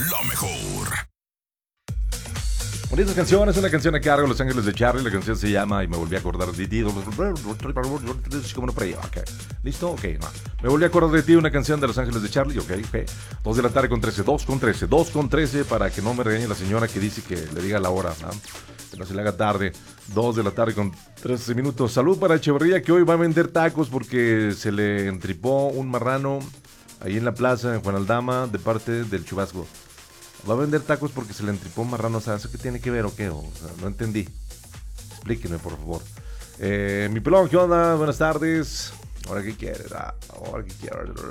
lo mejor. Bonita canción, es una canción a cargo de Los Ángeles de Charlie. La canción se llama Y me volví a acordar de ti. Como no pre, ok. ¿Listo? Ok, no. Me volví a acordar de ti, una canción de Los Ángeles de Charlie. Ok. 2 de la tarde con 13, 2 con 13, para que no me regañe la señora que dice que le diga la hora, ¿no? Que no se le haga tarde. 2 de la tarde con 13 minutos. Salud para Echeverría, que hoy va a vender tacos porque se le entripó un marrano ahí en la plaza, en Juan Aldama, de parte del Chubasco. Va a vender tacos porque se le entripó un marrano. O sea, ¿eso qué tiene que ver o qué? O sea, no entendí. Explíquenme, por favor. Mi pelón, ¿qué onda? Buenas tardes. ¿Ahora qué quieres? ¿Ahora qué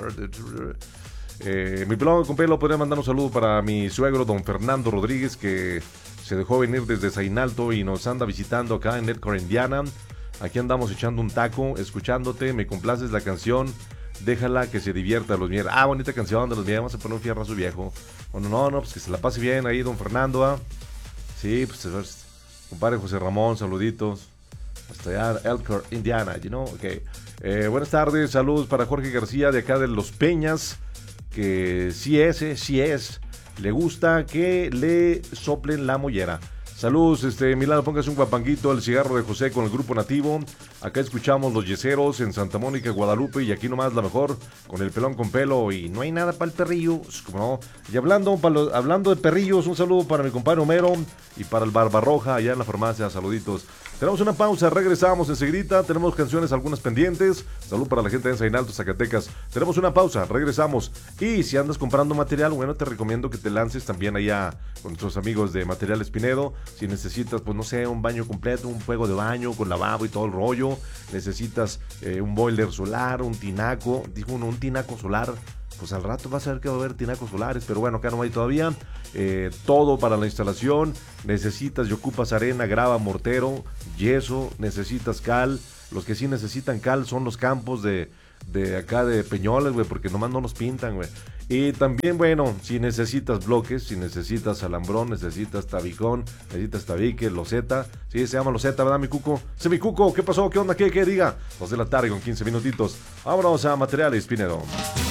quieres? Mi pelón con pelo, podría mandar un saludo para mi suegro, don Fernando Rodríguez, que se dejó venir desde Zainalto y nos anda visitando acá en Edcore, Indiana. Aquí andamos echando un taco, escuchándote. Me complaces la canción. Déjala que se divierta los mierdas. Bonita canción de los mierdas. Vamos a poner un fierrazo viejo. Bueno, no, pues que se la pase bien ahí, don Fernando. Sí, pues compadre José Ramón, saluditos. Hasta allá, Elkhorn, Indiana, you know, ok. Buenas tardes, saludos para Jorge García de acá de Los Peñas. Que sí es. Le gusta que le soplen la mollera. Saludos, Milano, póngase un guapanguito al cigarro de José con el grupo nativo. Acá escuchamos Los Yeseros en Santa Mónica, Guadalupe, y aquí nomás la mejor, con el pelón con pelo, y no hay nada para el perrillo, como no. Y hablando de perrillos, un saludo para mi compadre Homero y para el Barbarroja allá en la farmacia, saluditos. Tenemos una pausa, regresamos enseguida, tenemos canciones algunas pendientes. Salud para la gente de Zainalto, Zacatecas. Tenemos una pausa, regresamos. Y si andas comprando material, bueno, te recomiendo que te lances también allá con nuestros amigos de Materiales Pinedo. Si necesitas, pues no sé, un baño completo, un juego de baño con lavabo y todo el rollo. Necesitas un boiler solar, un tinaco, dijo uno, un tinaco solar. Pues al rato vas a ver que va a haber tinacos solares, pero bueno, acá no hay todavía. Todo para la instalación. Necesitas y ocupas arena, grava, mortero, yeso, necesitas cal. Los que sí necesitan cal son los campos de acá de Peñoles, güey, porque nomás no los pintan, güey. Y también, bueno, si necesitas bloques, si necesitas alambrón, necesitas tabicón, necesitas tabique, loseta. Sí, se llama loseta, ¿verdad, mi cuco? Sí, mi cuco, ¿qué pasó? ¿Qué onda? ¿Qué diga? 2 de la tarde con 15 minutitos. Vámonos a Materiales Pinedo.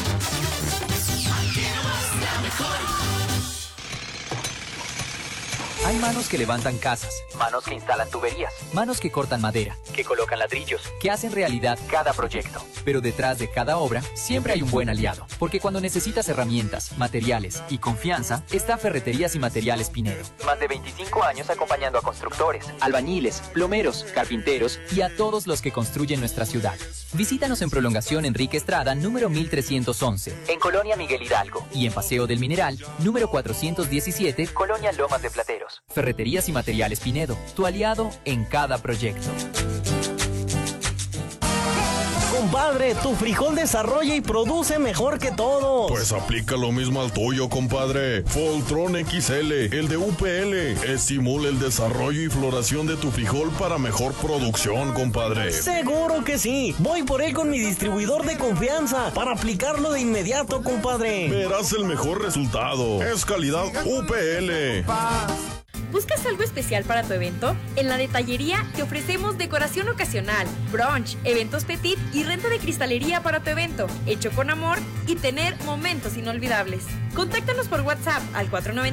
Hay manos que levantan casas, manos que instalan tuberías, manos que cortan madera, que colocan ladrillos, que hacen realidad cada proyecto. Pero detrás de cada obra siempre hay un buen aliado, porque cuando necesitas herramientas, materiales y confianza, está Ferreterías y Materiales Pinedo. Más de 25 años acompañando a constructores, albañiles, plomeros, carpinteros y a todos los que construyen nuestra ciudad. Visítanos en Prolongación Enrique Estrada, número 1311, en Colonia Miguel Hidalgo, y en Paseo del Mineral, número 417, Colonia Lomas de Plateros. Ferreterías y Materiales Pinedo, tu aliado en cada proyecto. Compadre, tu frijol desarrolla y produce mejor que todos. Pues aplica lo mismo al tuyo, compadre. Voltron XL, el de UPL, estimula el desarrollo y floración de tu frijol para mejor producción, compadre. Seguro que sí. Voy por él con mi distribuidor de confianza para aplicarlo de inmediato, compadre. Verás el mejor resultado. Es calidad UPL. ¿Buscas algo especial para tu evento? En La Detallería te ofrecemos decoración ocasional, brunch, eventos petit y renta de cristalería para tu evento, hecho con amor y tener momentos inolvidables. Contáctanos por WhatsApp al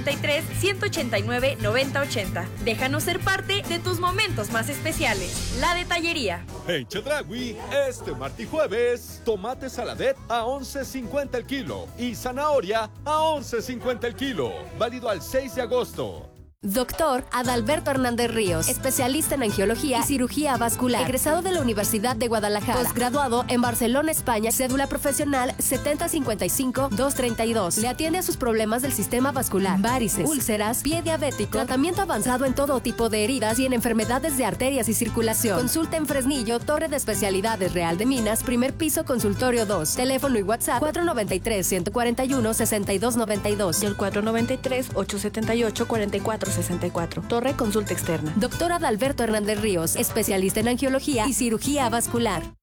493-189-9080. Déjanos ser parte de tus momentos más especiales. La Detallería. En Chedraui, este martes y jueves, tomate saladet a $11.50 el kilo y zanahoria a $11.50 el kilo. Válido al 6 de agosto. Doctor Adalberto Hernández Ríos, especialista en angiología y cirugía vascular, egresado de la Universidad de Guadalajara, posgraduado en Barcelona, España, cédula profesional 7055-232. Le atiende a sus problemas del sistema vascular, varices, úlceras, pie diabético, tratamiento avanzado en todo tipo de heridas y en enfermedades de arterias y circulación. Consulta en Fresnillo, Torre de Especialidades Real de Minas, primer piso, consultorio 2. Teléfono y WhatsApp 493-141-6292 y el 493-878-4464. Torre Consulta Externa. Doctor Adalberto Hernández Ríos, especialista en angiología y cirugía vascular.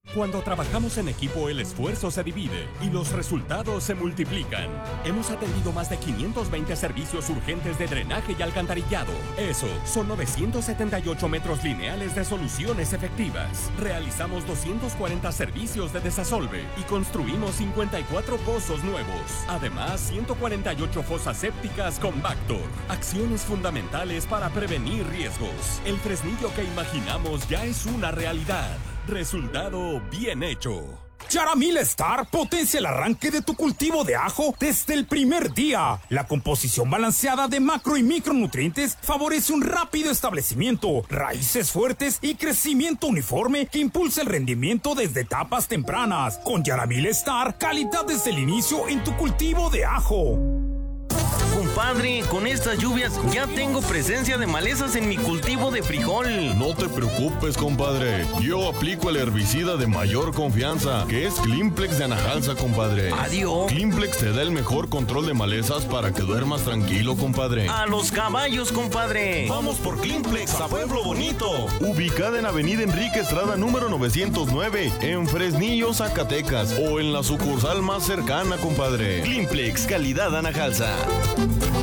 Cuando trabajamos en equipo, el esfuerzo se divide y los resultados se multiplican. Hemos atendido más de 520 servicios urgentes de drenaje y alcantarillado. Eso son 978 metros lineales de soluciones efectivas. Realizamos 240 servicios de desasolve y construimos 54 pozos nuevos. Además, 148 fosas sépticas con Bactor. Acciones fundamentales para prevenir riesgos. El Fresnillo que imaginamos ya es una realidad. Resultado bien hecho. Yaramil Star potencia el arranque de tu cultivo de ajo desde el primer día. La composición balanceada de macro y micronutrientes favorece un rápido establecimiento, raíces fuertes y crecimiento uniforme que impulsa el rendimiento desde etapas tempranas. Con Yaramil Star, calidad desde el inicio en tu cultivo de ajo. Compadre, con estas lluvias ya tengo presencia de malezas en mi cultivo de frijol. No te preocupes, compadre. Yo aplico el herbicida de mayor confianza, que es Climplex de Anajalsa, compadre. Adiós. Climplex te da el mejor control de malezas para que duermas tranquilo, compadre. A los caballos, compadre. Vamos por Climplex a Pueblo Bonito. Ubicada en Avenida Enrique Estrada número 909, en Fresnillo, Zacatecas, o en la sucursal más cercana, compadre. Climplex, calidad Anajalsa.